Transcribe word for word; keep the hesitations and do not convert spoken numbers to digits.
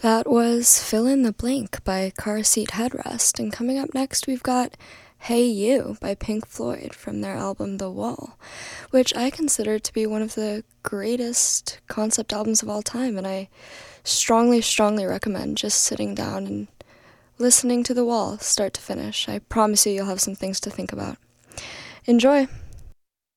That was Fill in the Blank by Car Seat Headrest, and coming up next we've got Hey You by Pink Floyd from their album The Wall, which I consider to be one of the greatest concept albums of all time, and I strongly, strongly recommend just sitting down and listening to The Wall start to finish. I promise you you'll have some things to think about. Enjoy!